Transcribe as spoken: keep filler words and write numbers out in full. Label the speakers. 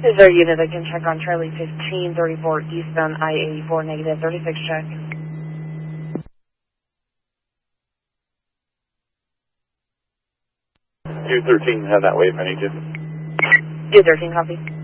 Speaker 1: Is there a unit that can check on Charlie fifteen thirty-four eastbound I eighty-four, negative thirty-six check?
Speaker 2: two thirteen, have that way if I need to.
Speaker 1: two thirteen, copy.